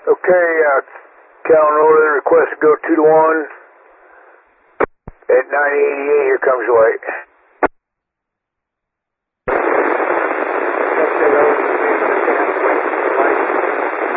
Okay, Cal Northern request to go 2 to 1 at 9088. Here comes White.